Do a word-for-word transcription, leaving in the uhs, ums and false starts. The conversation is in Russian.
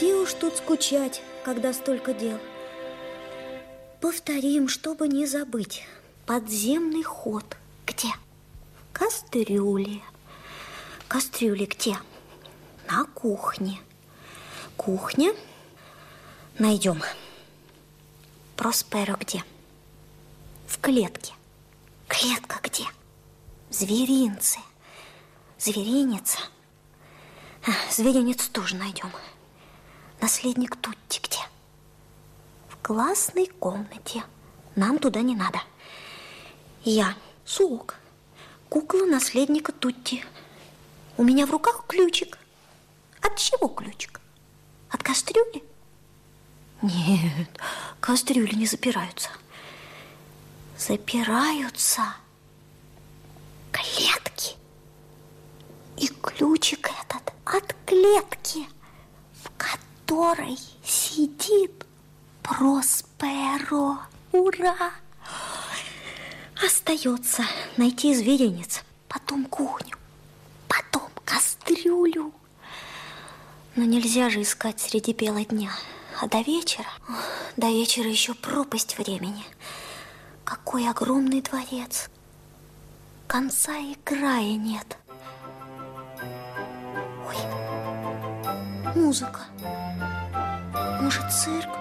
Где уж тут скучать, когда столько дел? Повторим, чтобы не забыть. Подземный ход. Где? В кастрюле. Кастрюле где? На кухне. Кухня. Найдем. Просперо где? В клетке. Клетка где? В зверинце. Зверинец. Зверинец тоже найдем. Наследник Тутти где? В классной комнате. Нам туда не надо. Я Сок, кукла наследника Тутти. У меня в руках ключик. От чего ключик? От кастрюли? Нет, кастрюли не запираются. Запираются клетки. И ключик этот от клетки, в которой сидит Просперо. Ура! Остается найти зверинец, потом кухню, потом кастрюлю. Но нельзя же искать среди бела дня. А до вечера, до вечера еще пропасть времени. Какой огромный дворец. Конца и края нет. Ой, музыка. Может, цирк?